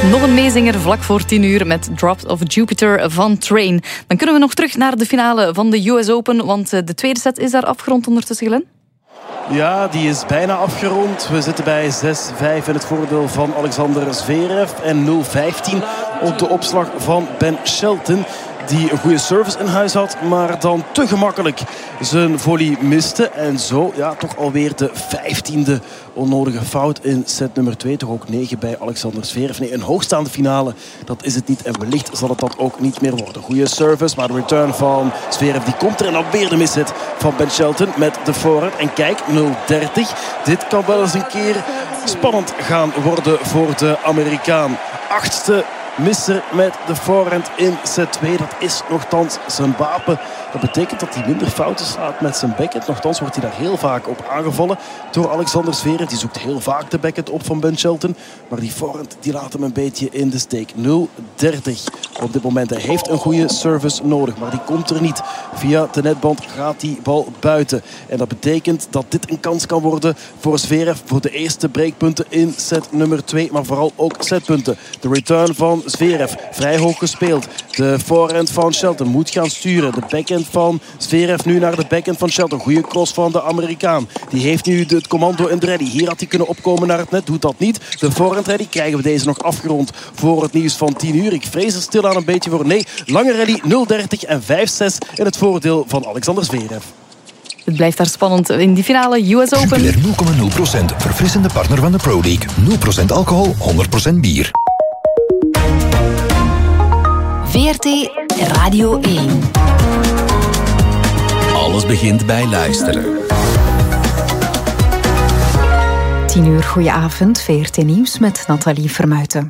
Nog een meezinger vlak voor 10 uur met Drops of Jupiter van Train. Dan kunnen we nog terug naar de finale van de US Open, want de tweede set is daar afgerond ondertussen, Glenn. Ja, die is bijna afgerond. We zitten bij 6-5 in het voordeel van Alexander Zverev en 0-15 op de opslag van Ben Shelton, die een goede service in huis had, maar dan te gemakkelijk zijn volley miste. En zo toch alweer de 15e onnodige fout in set nummer 2. Toch ook 9 bij Alexander Zverev. Nee, een hoogstaande finale, dat is het niet. En wellicht zal het dat ook niet meer worden. Goede service, maar de return van Zverev die komt er. En dan weer de mishit van Ben Shelton met de forehand. En kijk, 0-30. Dit kan wel eens een keer spannend gaan worden voor de Amerikaan. 8e misser met de forehand in set 2. Dat is nogthans zijn wapen. Dat betekent dat hij minder fouten slaat met zijn backhand. Nogthans wordt hij daar heel vaak op aangevallen door Alexander Zverev. Die zoekt heel vaak de backhand op van Ben Shelton. Maar die forehand die laat hem een beetje in de steek. 0-30 op dit moment. Hij heeft een goede service nodig, maar die komt er niet. Via de netband gaat die bal buiten. En dat betekent dat dit een kans kan worden voor Zverev. Voor de eerste breekpunten in set nummer 2. Maar vooral ook setpunten. De return van Zverev. Vrij hoog gespeeld. De forehand van Shelton moet gaan sturen. De backhand van Zverev nu naar de backhand van Shelton. Goede cross van de Amerikaan. Die heeft nu het commando in de ready. Hier had hij kunnen opkomen naar het net. Doet dat niet. De forehand ready. Krijgen we deze nog afgerond voor het nieuws van 10 uur. Ik vrees er stilaan een beetje voor. Nee, lange rally 0-30 en 5-6 in het voordeel van Alexander Zverev. Het blijft daar spannend in die finale US Open. Jupiler 0,0%. Verfrissende partner van de Pro League. 0% alcohol, 100% bier. VRT Radio 1. Alles begint bij luisteren. 10 uur, goedenavond. VRT Nieuws met Nathalie Vermuijten.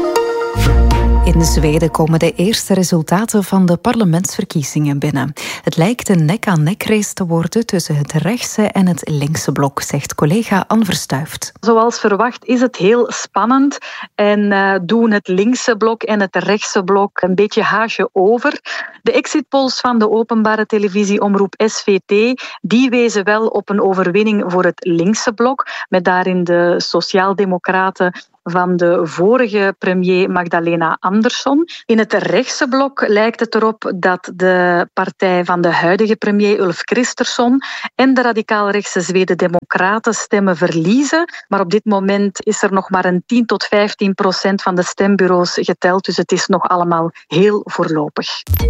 In Zweden komen de eerste resultaten van de parlementsverkiezingen binnen. Het lijkt een nek-aan-nek race te worden tussen het rechtse en het linkse blok, zegt collega Anne Verstuift. Zoals verwacht is het heel spannend en doen het linkse blok en het rechtse blok een beetje haasje over. De exitpolls van de openbare televisieomroep SVT, die wezen wel op een overwinning voor het linkse blok, met daarin de sociaaldemocraten van de vorige premier Magdalena Andersson. In het rechtse blok lijkt het erop dat de partij van de huidige premier Ulf Kristersson en de radicaal-rechtse Zweden Democraten stemmen verliezen. Maar op dit moment is er nog maar een 10 tot 15% van de stembureaus geteld, dus het is nog allemaal heel voorlopig.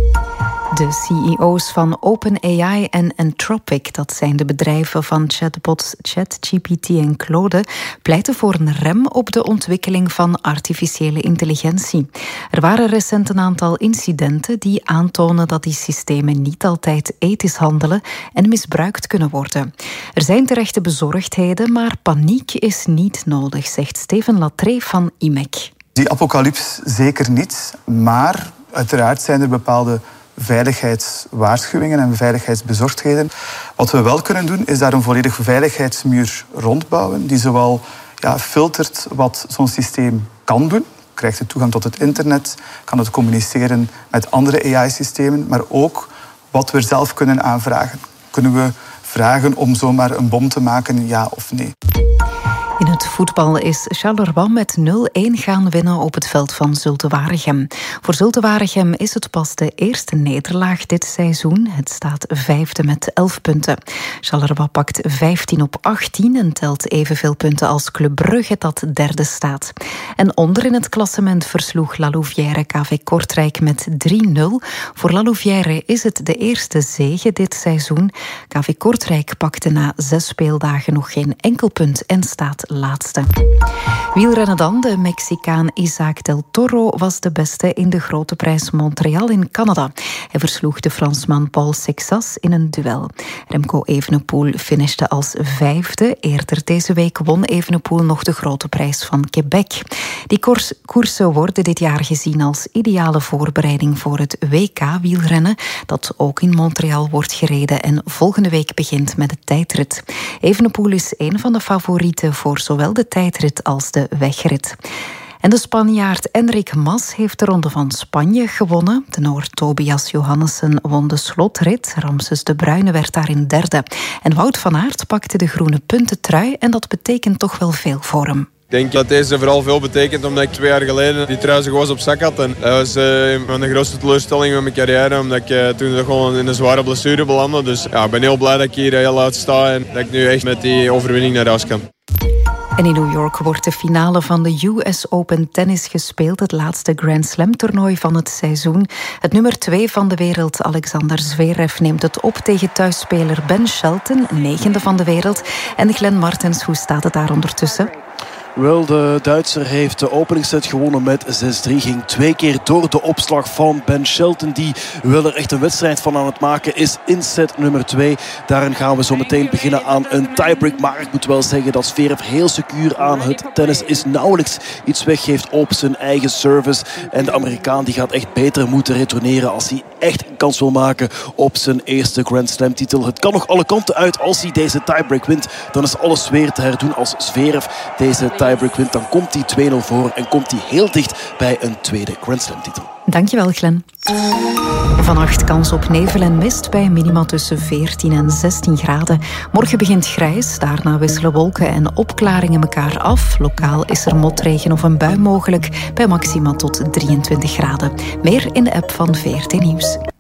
De CEO's van OpenAI en Anthropic, dat zijn de bedrijven van chatbots ChatGPT en Claude, pleiten voor een rem op de ontwikkeling van artificiële intelligentie. Er waren recent een aantal incidenten die aantonen dat die systemen niet altijd ethisch handelen en misbruikt kunnen worden. Er zijn terechte bezorgdheden, maar paniek is niet nodig, zegt Steven Latree van IMEC. Die apocalyps zeker niet, maar uiteraard zijn er bepaalde veiligheidswaarschuwingen en veiligheidsbezorgdheden. Wat we wel kunnen doen, is daar een volledige veiligheidsmuur rondbouwen, die zowel filtert wat zo'n systeem kan doen. Krijgt het toegang tot het internet, kan het communiceren met andere AI-systemen, maar ook wat we zelf kunnen aanvragen. Kunnen we vragen om zomaar een bom te maken, ja of nee? In het voetbal is Charleroi met 0-1 gaan winnen op het veld van Zulte Waregem. Voor Zulte Waregem is het pas de eerste nederlaag dit seizoen. Het staat 5e met 11 punten. Charleroi pakt 15 op 18 en telt evenveel punten als Club Brugge, dat derde staat. En onder in het klassement versloeg La Louvière KV Kortrijk met 3-0. Voor La Louvière is het de eerste zege dit seizoen. KV Kortrijk pakte na 6 speeldagen nog geen enkel punt en staat laatste. Wielrennen dan. De Mexicaan Isaac del Toro was de beste in de Grote Prijs Montreal in Canada. Hij versloeg de Fransman Paul Sexas in een duel. Remco Evenepoel finishte als 5e. Eerder deze week won Evenepoel nog de Grote Prijs van Quebec. Die koersen worden dit jaar gezien als ideale voorbereiding voor het WK-wielrennen, dat ook in Montreal wordt gereden en volgende week begint met de tijdrit. Evenepoel is een van de favorieten voor zowel de tijdrit als de wegrit. En de Spanjaard Enric Mas heeft de Ronde van Spanje gewonnen. De Noor Tobias Johannessen won de slotrit. Ramses de Bruyne werd daarin derde. En Wout van Aert pakte de groene puntentrui en dat betekent toch wel veel voor hem. Ik denk dat deze vooral veel betekent omdat ik 2 jaar geleden die trui zo gewoon op zak had. En dat was een van de grootste teleurstellingen van mijn carrière, omdat ik toen gewoon in een zware blessure belandde. Dus ja, ik ben heel blij dat ik hier heel uit sta en dat ik nu echt met die overwinning naar huis kan. En in New York wordt de finale van de US Open tennis gespeeld. Het laatste Grand Slam toernooi van het seizoen. Het nummer 2 van de wereld, Alexander Zverev, neemt het op tegen thuisspeler Ben Shelton, 9e van de wereld. En Glenn Martens, hoe staat het daar ondertussen? Wel, de Duitser heeft de openingsset gewonnen met 6-3. Ging 2 keer door de opslag van Ben Shelton. Die wil er echt een wedstrijd van aan het maken is in set nummer 2. Daarin gaan we zo meteen beginnen aan een tiebreak. Maar ik moet wel zeggen dat Zverev heel secuur aan het tennis is. Nauwelijks iets weggeeft op zijn eigen service. En de Amerikaan die gaat echt beter moeten retourneren als hij echt een kans wil maken op zijn eerste Grand Slam titel. Het kan nog alle kanten uit als hij deze tiebreak wint. Dan is alles weer te herdoen als Zverev deze tiebreak wint. Dan komt hij 2-0 voor en komt hij heel dicht bij een tweede Grand Slam titel. Dankjewel, Glenn. Vannacht kans op nevel en mist bij minima tussen 14 en 16 graden. Morgen begint grijs, daarna wisselen wolken en opklaringen elkaar af. Lokaal is er motregen of een bui mogelijk bij maxima tot 23 graden. Meer in de app van VRT Nieuws.